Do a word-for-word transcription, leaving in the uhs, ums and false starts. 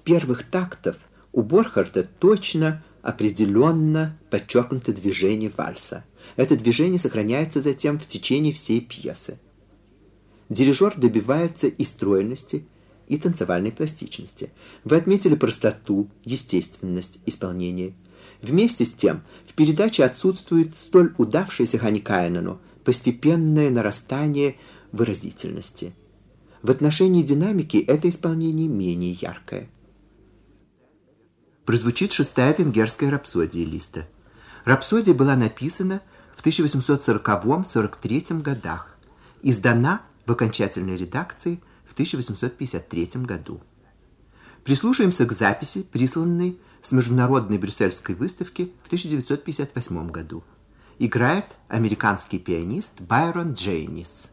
первых тактов у Борхарда точно, определенно подчеркнуто движение вальса. Это движение сохраняется затем в течение всей пьесы. Дирижер добивается и стройности, и танцевальной пластичности. Вы отметили простоту, естественность исполнения. Вместе с тем, в передаче отсутствует столь удавшееся Ханекайнену постепенное нарастание выразительности. В отношении динамики это исполнение менее яркое. Прозвучит шестая венгерская рапсодия Листа. Рапсодия была написана в тысяча восемьсот сороковом — сорок третьем годах, издана в окончательной редакции в тысяча восемьсот пятьдесят третьем году. Прислушаемся к записи, присланной с Международной брюссельской выставки в тысяча девятьсот пятьдесят восьмом году. Играет американский пианист Байрон Джейнис.